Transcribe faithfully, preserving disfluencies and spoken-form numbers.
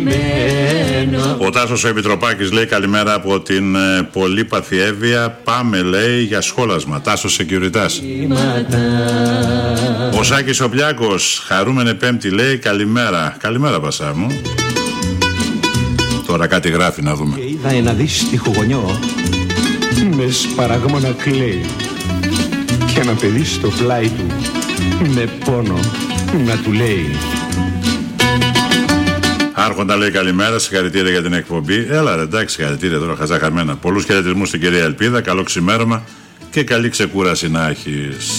Ο Τάσος ο Επιτροπάκης λέει καλημέρα από την ε, πολύπαθη Εύβοια. Πάμε λέει για σχόλασμα. Τάσος Σεκιουριτάς. Ο Σάκης ο Πλιάκος, χαρούμενη Πέμπτη λέει καλημέρα. Καλημέρα Πασά μου. Τώρα κάτι γράφει να δούμε. Και είδα ένα δύστιχο γονιό με σπαραγμό να κλαίει και ένα παιδί στο πλάι του με πόνο να του λέει. Άρχοντα λέει καλημέρα, συγχαρητήρια για την εκπομπή. Έλα ρε, εντάξει, συγχαρητήρια τώρα, χαζά χαμένα. Πολλούς χαιρετισμούς στην κυρία Ελπίδα, καλό ξημέρωμα και καλή ξεκούραση να έχεις.